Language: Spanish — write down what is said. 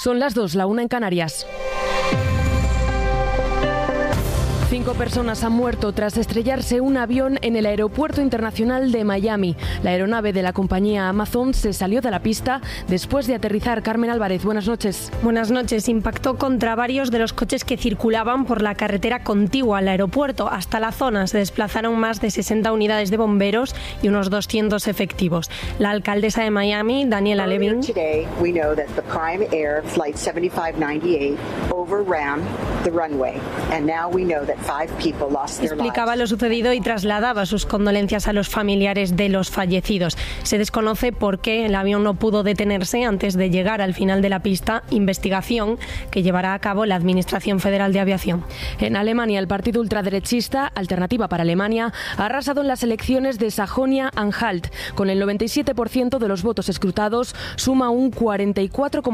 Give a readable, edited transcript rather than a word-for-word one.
Son las 2, la 1 en Canarias. 5 personas han muerto tras estrellarse un avión en el Aeropuerto Internacional de Miami. La aeronave de la compañía Amazon se salió de la pista después de aterrizar. Carmen Álvarez, buenas noches. Buenas noches. Impactó contra varios de los coches que circulaban por la carretera contigua al aeropuerto. Hasta la zona se desplazaron más de 60 unidades de bomberos y unos 200 efectivos. La alcaldesa de Miami, Daniela Levin, explicaba lo sucedido y trasladaba sus condolencias a los familiares de los fallecidos. Se desconoce por qué el avión no pudo detenerse antes de llegar al final de la pista, investigación que llevará a cabo la Administración Federal de Aviación. En Alemania, el partido ultraderechista Alternativa para Alemania ha arrasado en las elecciones de Sajonia-Anhalt. Con el 97% de los votos escrutados, suma un 44,5%